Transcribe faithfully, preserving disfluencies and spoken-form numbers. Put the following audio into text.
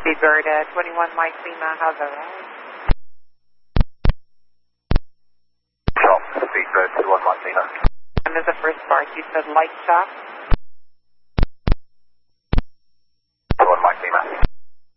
Speedbird at twenty-one Mike Lima, how's that right? Shop, Speedbird twenty-one Mike Lima. And there's the first part, you said light shop?